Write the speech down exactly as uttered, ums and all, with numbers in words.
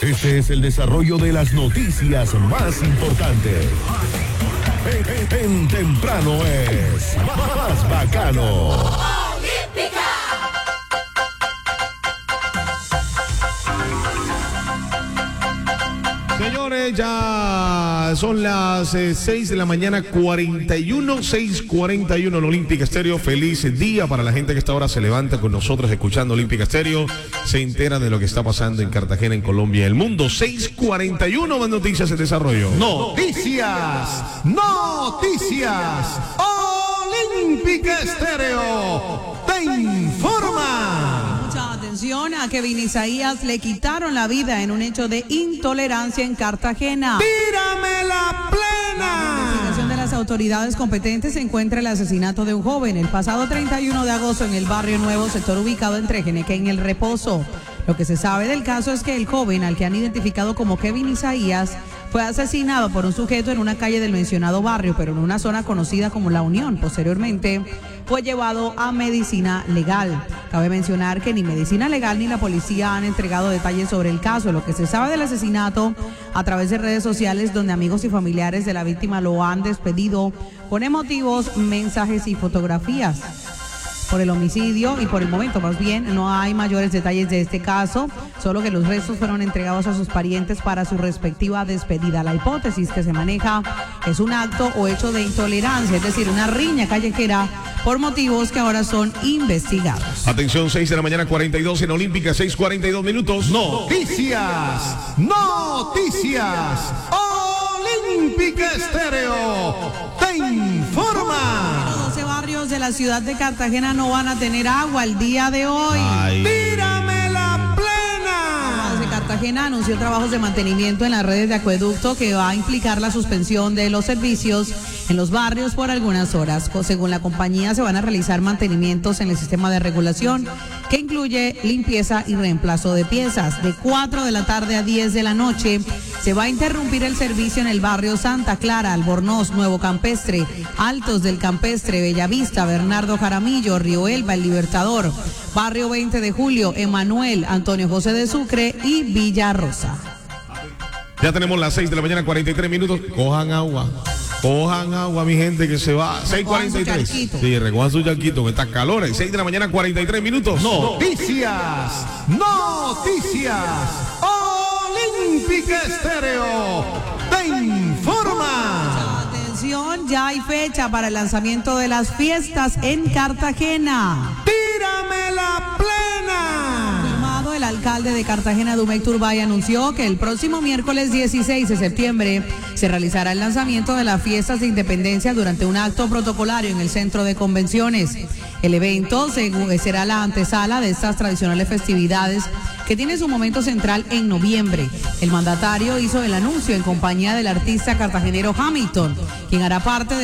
Este es el desarrollo de las noticias más importantes. En, en, en temprano es más bacano. Señores, ya son las eh, seis de la mañana, cuarenta y uno, seis cuarenta y uno en Olímpica Estéreo. Feliz día para la gente que esta hora se levanta con nosotros escuchando Olímpica Estéreo. Se entera de lo que está pasando en Cartagena, en Colombia y el mundo. seis cuarenta y uno, más noticias en desarrollo. Noticias, noticias. Olímpica Estéreo te informa. Atención a Kevin Isaías, le quitaron la vida en un hecho de intolerancia en Cartagena. ¡Tírame la plena! La investigación de las autoridades competentes se encuentra el asesinato de un joven el pasado treinta y uno de agosto en el barrio Nuevo, sector ubicado entre Genequén y El Reposo. Lo que se sabe del caso es que el joven, al que han identificado como Kevin Isaías, fue asesinado por un sujeto en una calle del mencionado barrio, pero en una zona conocida como La Unión. Posteriormente, fue llevado a medicina legal. Cabe mencionar que ni medicina legal ni la policía han entregado detalles sobre el caso. Lo que se sabe del asesinato a través de redes sociales, donde amigos y familiares de la víctima lo han despedido con emotivos mensajes y fotografías. Por el homicidio y por el momento más bien no hay mayores detalles de este caso, solo que los restos fueron entregados a sus parientes para su respectiva despedida. La hipótesis que se maneja es un acto o hecho de intolerancia, es decir, una riña callejera por motivos que ahora son investigados. Atención, seis de la mañana, cuarenta y dos en Olímpica, seis cuarenta y dos minutos. Noticias, noticias. Olímpica Estéreo te informa. doce barrios de la ciudad de Cartagena no van a tener agua el día de hoy. Ay. ¡Tírame la plena! De Cartagena anunció trabajos de mantenimiento en las redes de acueducto que va a implicar la suspensión de los servicios en los barrios por algunas horas. Según la compañía, se van a realizar mantenimientos en el sistema de regulación que incluye limpieza y reemplazo de piezas. De cuatro de la tarde a diez de la noche se va a interrumpir el servicio en el barrio Santa Clara, Albornoz, Nuevo Campestre, Altos del Campestre, Bellavista, Bernardo Jaramillo, Río Elba, El Libertador, Barrio veinte de Julio, Emanuel, Antonio José de Sucre y Villa Rosa. Ya tenemos las seis de la mañana, cuarenta y tres minutos. Cojan agua. Cojan agua, mi gente, que se va. seis cuarenta y tres. Sí, recojan su charquito con estas calores. seis de la mañana, cuarenta y tres minutos. Noticias, noticias. Olímpica Estéreo te informa. Atención, ya hay fecha para el lanzamiento de las fiestas en Cartagena. ¡Tírame la plena! Firmado, el alcalde de Cartagena, Dumec Turbay, anunció que el próximo miércoles dieciséis de septiembre se realizará el lanzamiento de las fiestas de independencia durante un acto protocolario en el centro de convenciones. El evento será la antesala de estas tradicionales festividades que tiene su momento central en noviembre. El mandatario hizo el anuncio en compañía del artista cartagenero Hamilton, quien hará parte de